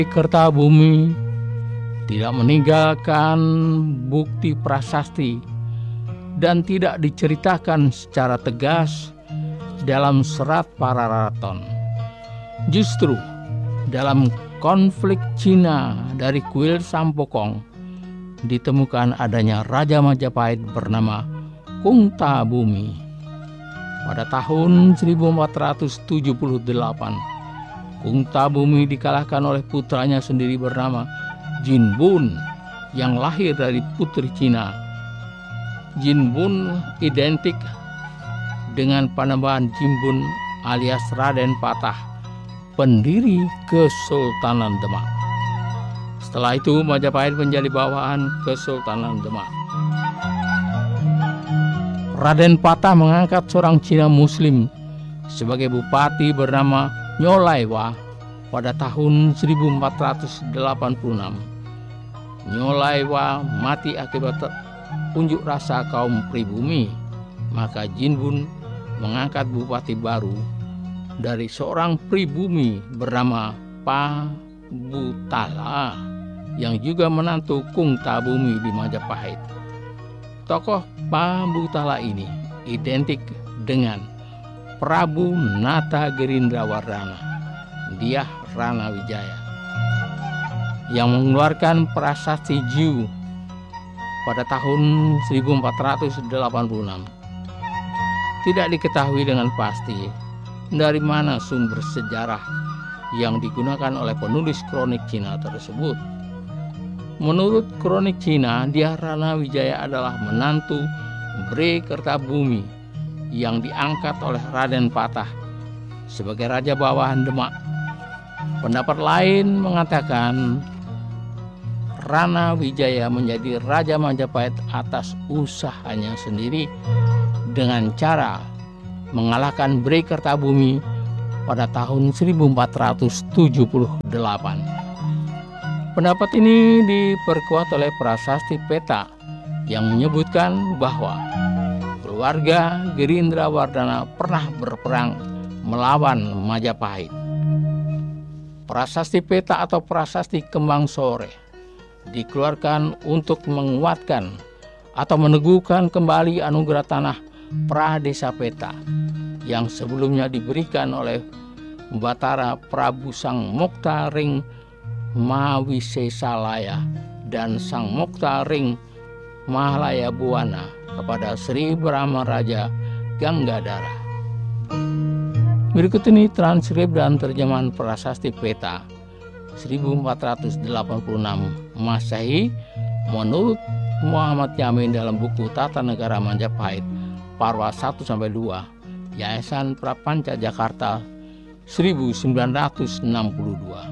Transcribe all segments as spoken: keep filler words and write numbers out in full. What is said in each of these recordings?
Kertabumi tidak meninggalkan bukti prasasti dan tidak diceritakan secara tegas dalam serat para raton. Justru dalam konflik Cina dari kuil Sampokong ditemukan adanya Raja Majapahit bernama Kungtabumi. Pada tahun seribu empat ratus tujuh puluh delapan, Kungtabumi dikalahkan oleh putranya sendiri bernama Jinbun yang lahir dari putri Cina. Jinbun identik dengan Panembahan Jimbun alias Raden Patah, pendiri Kesultanan Demak. Setelah itu Majapahit menjadi bawahan Kesultanan Demak. Raden Patah mengangkat seorang Cina Muslim sebagai bupati bernama Nyolaiwa pada tahun seribu empat ratus delapan puluh enam. Nyolaiwa mati akibat unjuk rasa kaum pribumi, maka Jinbun mengangkat bupati baru dari seorang pribumi bernama Pabutala yang juga menantu Kungtabumi di Majapahit. Tokoh Pabutala ini identik dengan Prabu Nata Gerindrawardhana, Dyah Rana Wijaya, yang mengeluarkan prasasti Jiu pada tahun seribu empat ratus delapan puluh enam. Tidak diketahui dengan pasti dari mana sumber sejarah yang digunakan oleh penulis kronik Cina tersebut. Menurut kronik Cina, Dyah Rana Wijaya adalah menantu Bre Kertabumi yang diangkat oleh Raden Patah sebagai raja bawahan Demak. Pendapat lain mengatakan Rana Wijaya menjadi Raja Majapahit atas usahanya sendiri dengan cara mengalahkan Bre Kertabumi pada tahun seribu empat ratus tujuh puluh delapan. Pendapat ini diperkuat oleh prasasti Peta yang menyebutkan bahwa keluarga Gerindrawardhana pernah berperang melawan Majapahit. Prasasti Peta atau prasasti Kembang Sore dikeluarkan untuk menguatkan atau meneguhkan kembali anugerah tanah Pradesa Peta yang sebelumnya diberikan oleh Batara Prabu Sang Mokta Ring Mawisesalaya dan Sang Mokta Ring Mahalaya Buwana kepada Sri Brahma Raja Ganggadara. Berikut ini transkrip dan terjemahan prasasti Peta seribu empat ratus delapan puluh enam Masehi menurut Muhammad Yamin dalam buku Tata Negara Majapahit Parwa satu sampai dua Yayasan Prapanca Jakarta seribu sembilan ratus enam puluh dua.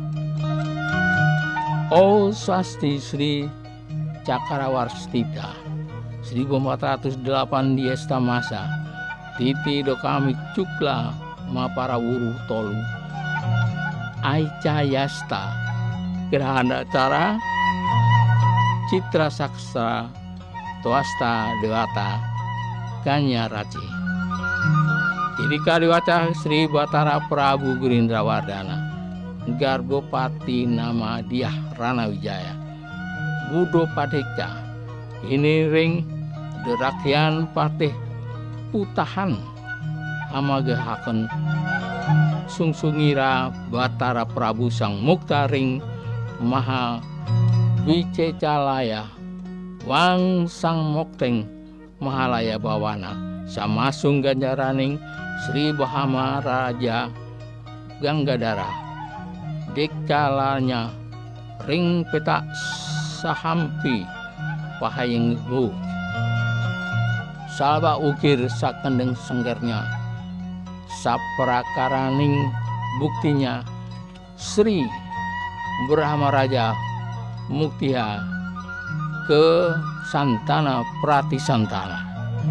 O Swasti Sri Cakarawarstita seribu empat ratus delapan Diesta Masa Titi Dokami Cukla Maparawuru Tolu Aica Yasta Gerhana Cara Citra Sakstra Twasta Dewata Kanya Raci Tidika Dewata Sri Batara Prabu Gerindrawardhana Garbopati Nama Dyah Rana Wijaya Budo Padekca ini ring Derakyan Patih Putahan Amagehaken Sungsungira Batara Prabu Sang Mokta Ring Maha Wicecalaya Wang Sang Mokteng Mahalaya Bawana Samasung Ganjaraning Sri Bahama Raja Ganggadara Dekalanya Ring Peta Sahampi Pahaying Bu Salba Ukir Sakendeng Senggernya Saprakaraning buktinya Sri Brahma Raja Muktiha ke Santana Pratisantana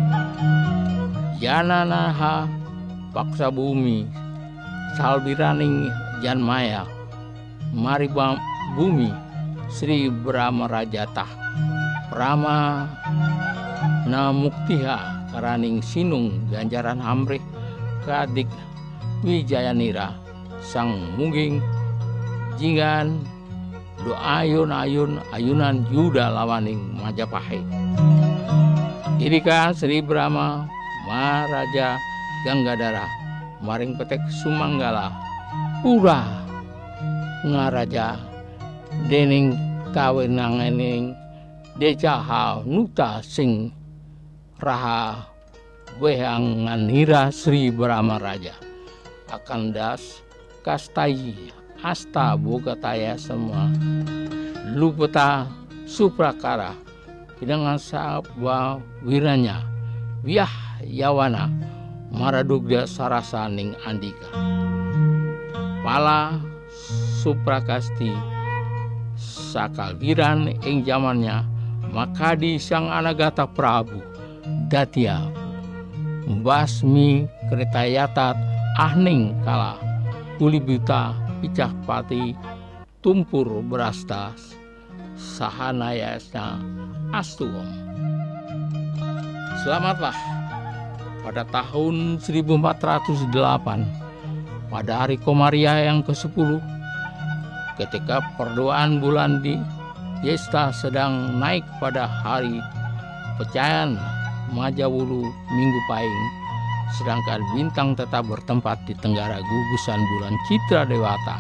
Yananaha Paksa Bumi Salbiraning Janmaya Mariba Bumi Sri Brahma Rajatah Prama Namuktiha Karaning Sinung Ganjaran Hamrih Kadik Wijayanira Sang Mungging Jinggan do ayun-ayun ayunan Yuda lawaning Majapahit. Irika Sri Brahma Maharaja Ganggadara maring petek Sumanggala pura ngaraja dening kawenanganing dejaha nuta sing raha wehanganira Sri Brahma Raja akan das kastai asta bogataya semua lupeta suprakara hidangan sabwa wiranya wiah yawana maradugda sarasaning andika pala suprakasti sakalgiran ing zamannya makadi sang Anagata Prabu datia basmi kretayatat ahning kala kulibuta picahpati tumpur berastas sahanayasna astuwam. Selamatlah pada tahun seribu empat ratus delapan pada hari Komariah yang kesepuluh ketika perdoaan bulan di Yesta sedang naik pada hari pecahan Majawulu Minggu Pahing, sedangkan bintang tetap bertempat di tenggara gugusan bulan Citra Dewata.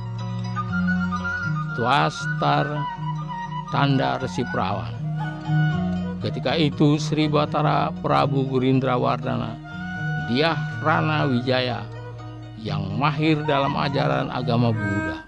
Twastar tanda Resi Perawan. Ketika itu Sri Batara Prabu Gurindrawardhana Dyah Rana Wijaya yang mahir dalam ajaran agama Buddha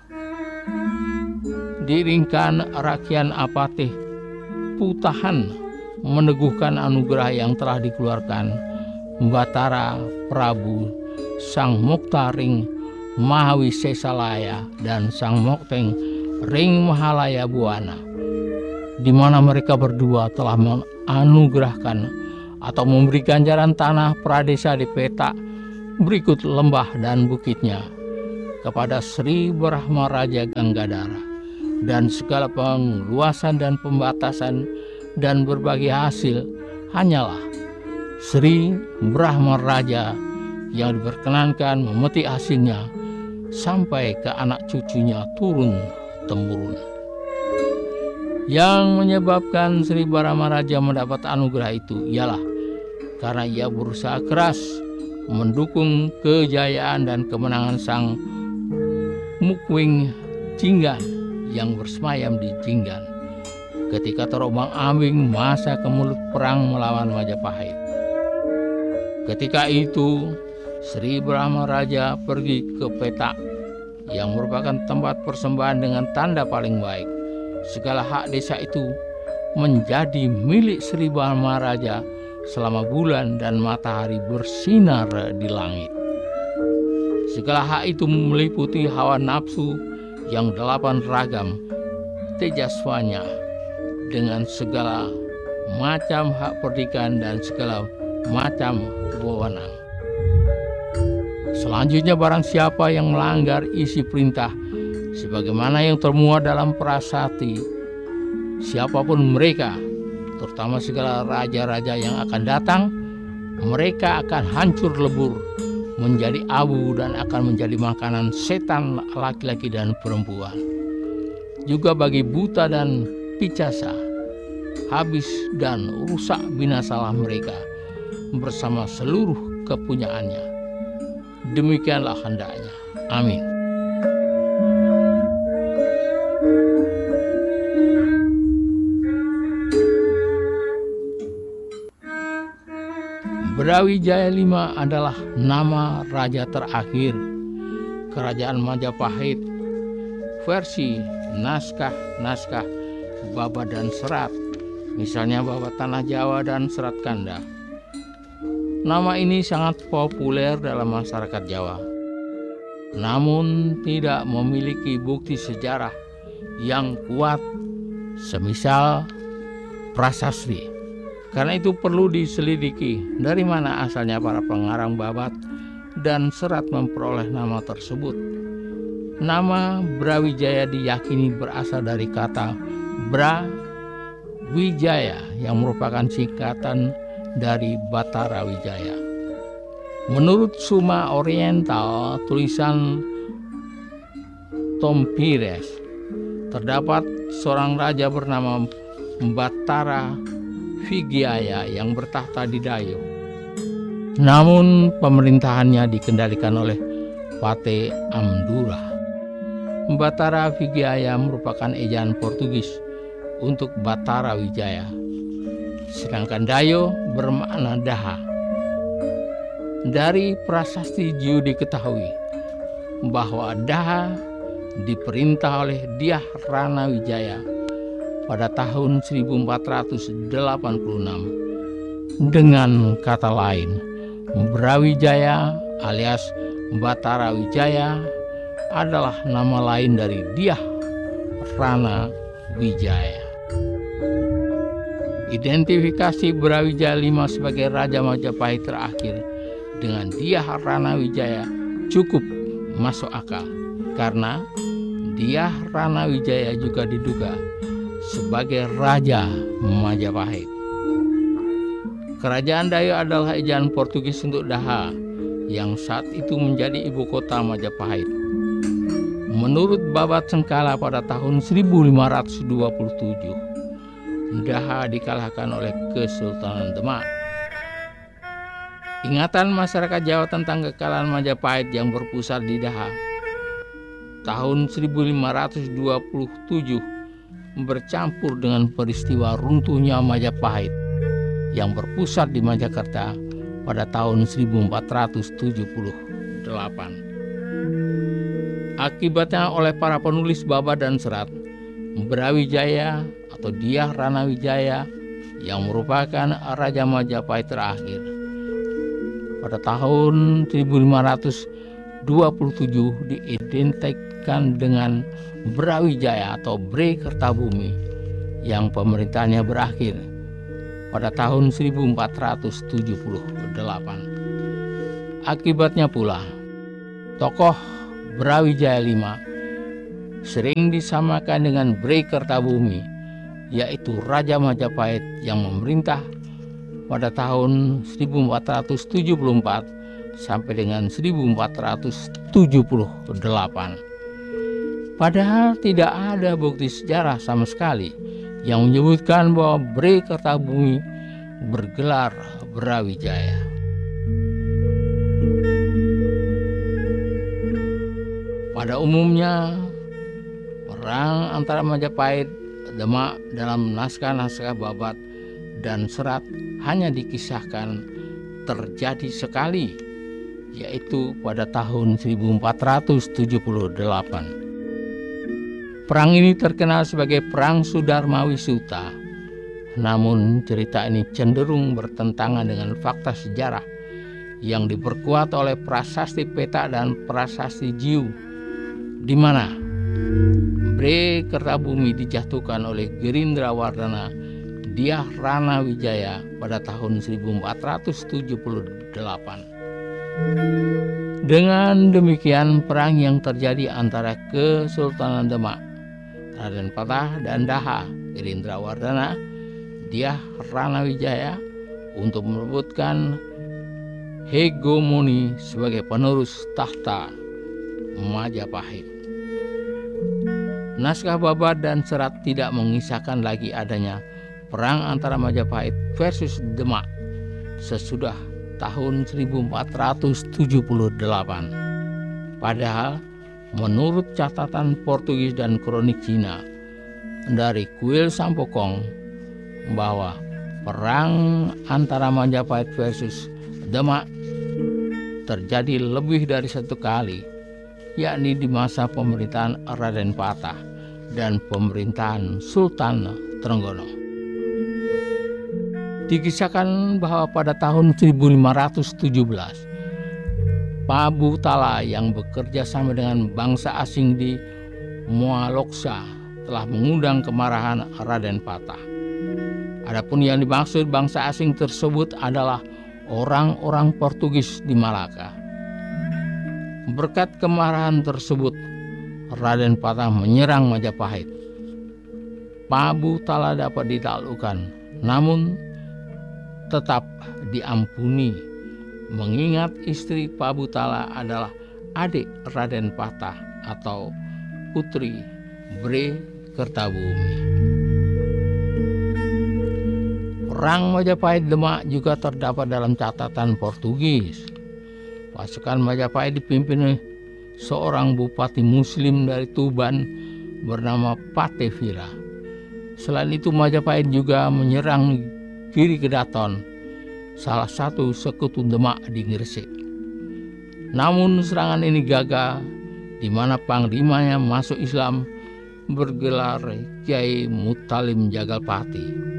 diringkan Rakian Apatih Putahan meneguhkan anugerah yang telah dikeluarkan Batara Prabu Sang Mokta ring Mahawisesalaya dan Sang Mokteng ring Mahalaya Buana, di mana mereka berdua telah menganugerahkan atau memberi ganjaran tanah pradesa di peta berikut lembah dan bukitnya kepada Sri Brahma Raja Ganggadara, dan segala pengeluasan dan pembatasan dan berbagai hasil hanyalah Sri Brahma Raja yang diperkenankan memetik hasilnya sampai ke anak cucunya turun temurun. Yang menyebabkan Sri Brahma Raja mendapat anugerah itu ialah karena ia berusaha keras mendukung kejayaan dan kemenangan Sang Mukwing Jinggan yang bersemayam di Jinggan ketika terombang-ambing masa kemulut perang melawan Majapahit. Ketika itu Sri Brahma Raja pergi ke Petak yang merupakan tempat persembahan dengan tanda paling baik. Segala hak desa itu menjadi milik Sri Brahma Raja selama bulan dan matahari bersinar di langit. Segala hak itu meliputi hawa nafsu yang delapan ragam tejaswanya dengan segala macam hak pernikahan dan segala macam wewenang. Selanjutnya barang siapa yang melanggar isi perintah sebagaimana yang termuat dalam prasasti, siapapun mereka, terutama segala raja-raja yang akan datang, mereka akan hancur lebur menjadi abu dan akan menjadi makanan setan laki-laki dan perempuan. Juga bagi buta dan picasa, habis dan rusak binasalah mereka bersama seluruh kepunyaannya. Demikianlah hendaknya. Amin. Brawijaya lima adalah nama raja terakhir Kerajaan Majapahit versi naskah-naskah Baba dan Serat, misalnya Baba Tanah Jawa dan Serat Kanda. Nama ini sangat populer dalam masyarakat Jawa, namun tidak memiliki bukti sejarah yang kuat semisal prasasti. Karena itu perlu diselidiki dari mana asalnya para pengarang babat dan serat memperoleh nama tersebut. Nama Brawijaya diyakini berasal dari kata Bra Wijaya yang merupakan singkatan dari Batara Wijaya. Menurut Suma Oriental tulisan Tom Pires terdapat seorang raja bernama Bathara Vigaya yang bertahta di Dayo. Namun pemerintahannya dikendalikan oleh Pate Amdura. Bathara Vigaya merupakan ejaan Portugis untuk Batara Wijaya, sedangkan Dayo bermakna daha. Dari prasasti Jiu diketahui bahwa daha diperintah oleh Dyah Rana Wijaya pada tahun seribu empat ratus delapan puluh enam. Dengan kata lain, Brawijaya alias Bathara Wijaya adalah nama lain dari Dyah Rana Wijaya. Identifikasi Brawijaya lima sebagai Raja Majapahit terakhir dengan Dyah Rana Wijaya cukup masuk akal, karena Dyah Rana Wijaya juga diduga sebagai Raja Majapahit. Kerajaan Dayo adalah ejaan Portugis untuk Daha yang saat itu menjadi ibu kota Majapahit. Menurut Babat Sengkala pada tahun seribu lima ratus dua puluh tujuh, Daha dikalahkan oleh Kesultanan Demak. Ingatan masyarakat Jawa tentang kekalahan Majapahit yang berpusat di Daha tahun seribu lima ratus dua puluh tujuh bercampur dengan peristiwa runtuhnya Majapahit yang berpusat di Majakerta pada tahun seribu empat ratus tujuh puluh delapan. Akibatnya oleh para penulis babat dan serat, Brawijaya atau Dyah Rana Wijaya yang merupakan Raja Majapahit terakhir pada tahun seribu lima ratus dua puluh tujuh diidentikan dengan Brawijaya atau Bre Kertabumi yang pemerintahannya berakhir pada tahun seribu empat ratus tujuh puluh delapan. Akibatnya pula, tokoh Brawijaya lima sering disamakan dengan Bre Kertabumi, yaitu Raja Majapahit yang memerintah pada tahun seribu empat ratus tujuh puluh empat sampai dengan seribu empat ratus tujuh puluh delapan. Padahal tidak ada bukti sejarah sama sekali yang menyebutkan bahwa Bre Kertabumi bergelar Brawijaya. Pada umumnya, perang antara Majapahit Demak dalam naskah-naskah babat dan serat hanya dikisahkan terjadi sekali, yaitu pada tahun seribu empat ratus tujuh puluh delapan. Perang ini terkenal sebagai Perang Sudarmawi Suta. Namun cerita ini cenderung bertentangan dengan fakta sejarah yang diperkuat oleh prasasti Peta dan prasasti Jiu, di mana Bre Kertabumi dijatuhkan oleh Gerindrawardhana Dyah Rana Wijaya pada tahun seribu empat ratus tujuh puluh delapan. Dengan demikian, perang yang terjadi antara Kesultanan Demak, Raden Patah dan Daha Gerindrawardhana Dyah Rana Wijaya untuk merebutkan hegemoni sebagai penerus tahta Majapahit. Naskah babat dan serat tidak mengisahkan lagi adanya perang antara Majapahit versus Demak sesudah tahun seribu empat ratus tujuh puluh delapan. Padahal menurut catatan Portugis dan kronik Cina dari kuil Sampokong bahwa perang antara Majapahit versus Demak terjadi lebih dari satu kali, yakni di masa pemerintahan Raden Patah dan pemerintahan Sultan Trenggono. Dikisahkan bahwa pada tahun seribu lima ratus tujuh belas, Pabu Tala yang bekerja sama dengan bangsa asing di Moaloksa telah mengundang kemarahan Raden Patah. Adapun yang dimaksud bangsa asing tersebut adalah orang-orang Portugis di Malaka. Berkat kemarahan tersebut, Raden Patah menyerang Majapahit. Pabu Tala dapat ditaklukkan, namun tetap diampuni, mengingat istri Pabu Tala adalah adik Raden Patah atau putri Bre Kertabumi. Perang Majapahit Demak juga terdapat dalam catatan Portugis. Pasukan Majapahit dipimpin oleh seorang bupati muslim dari Tuban bernama Patevira. Selain itu Majapahit juga menyerang Giri Kedaton, salah satu sekutu Demak di Gresik. Namun serangan ini gagal, di mana panglimanya masuk Islam bergelar Kiai Mutalim Jagalpati.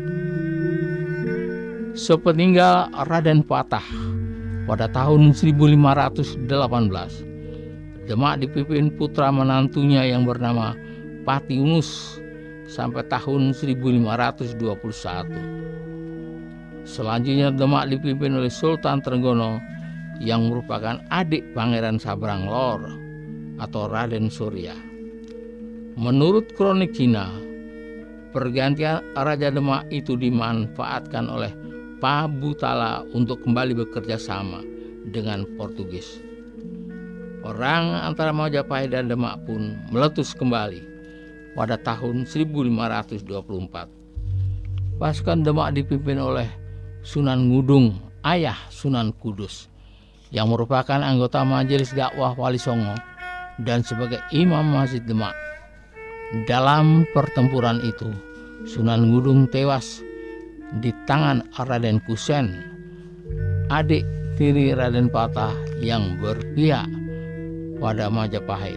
Sepeninggal Raden Patah pada tahun seribu lima ratus delapan belas, Demak dipimpin putra menantunya yang bernama Pati Unus sampai tahun seribu lima ratus dua puluh satu. Selanjutnya Demak dipimpin oleh Sultan Trenggono yang merupakan adik Pangeran Sabrang Lor atau Raden Surya. Menurut kronik Cina, pergantian Raja Demak itu dimanfaatkan oleh Pabutala untuk kembali bekerja sama dengan Portugis. Perang antara Majapahit dan Demak pun meletus kembali pada tahun seribu lima ratus dua puluh empat. Pasukan Demak dipimpin oleh Sunan Ngudung, ayah Sunan Kudus, yang merupakan anggota Majelis Dakwah Wali Songo dan sebagai Imam Masjid Demak. Dalam pertempuran itu, Sunan Ngudung tewas di tangan Raden Kusen, adik tiri Raden Patah yang berpihak pada Majapahit.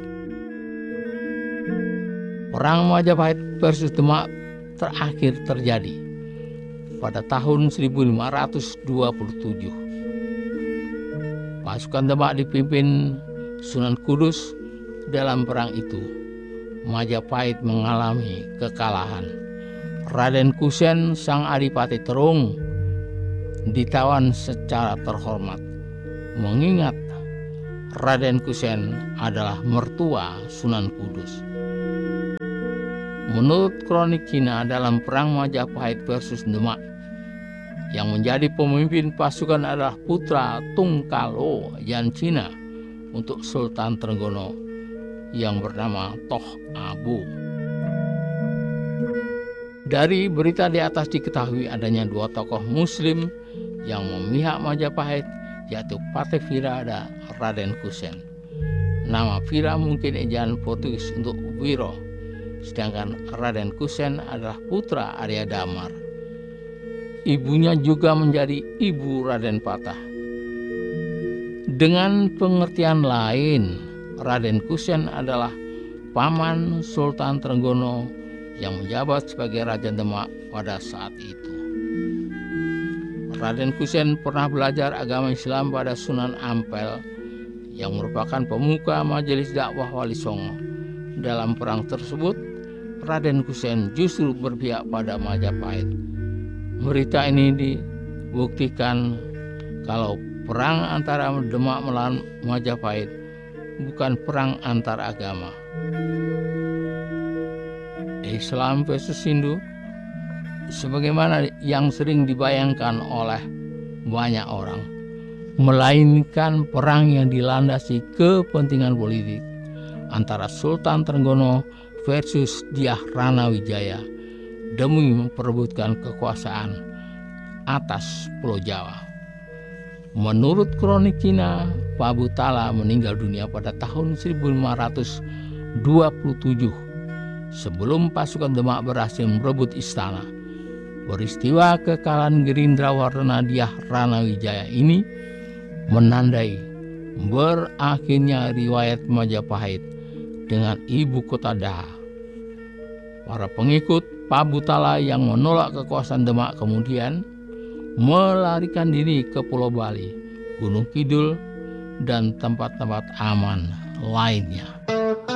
Perang Majapahit versus Demak terakhir terjadi pada tahun seribu lima ratus dua puluh tujuh. Pasukan Demak dipimpin Sunan Kudus. Dalam perang itu, Majapahit mengalami kekalahan. Raden Kusen, sang adipati Terung, ditawan secara terhormat, mengingat Raden Kusen adalah mertua Sunan Kudus. Menurut kronik Cina, dalam perang Majapahit versus Demak, yang menjadi pemimpin pasukan adalah putra Tungkalo Yan Cina untuk Sultan Trenggono yang bernama Toh Abu. Dari berita di atas diketahui adanya dua tokoh muslim yang memihak Majapahit, yaitu Patevira dan Raden Kusen. Nama Vira mungkin ejaan Portugis untuk Wiro, sedangkan Raden Kusen adalah putra Arya Damar. Ibunya juga menjadi ibu Raden Patah. Dengan pengertian lain, Raden Kusen adalah paman Sultan Trenggono yang menjabat sebagai Raja Demak pada saat itu. Raden Kusen pernah belajar agama Islam pada Sunan Ampel yang merupakan pemuka Majelis Dakwah Wali Songo. Dalam perang tersebut, Raden Kusen justru berpihak pada Majapahit. Berita ini dibuktikan kalau perang antara Demak melawan Majapahit bukan perang antar agama. Islam versus Hindu, sebagaimana yang sering dibayangkan oleh banyak orang, melainkan perang yang dilandasi kepentingan politik antara Sultan Trenggono versus Dyah Rana Wijaya demi memperebutkan kekuasaan atas Pulau Jawa. Menurut kronik Cina, Pabutala meninggal dunia pada tahun seribu lima ratus dua puluh tujuh sebelum pasukan Demak berhasil merebut istana. Peristiwa kekalahan Gerindrawardana Dyah Rana Wijaya ini menandai berakhirnya riwayat Majapahit dengan ibu kota Daha. Para pengikut Pabutala yang menolak kekuasaan Demak kemudian melarikan diri ke Pulau Bali, Gunung Kidul, dan tempat-tempat aman lainnya.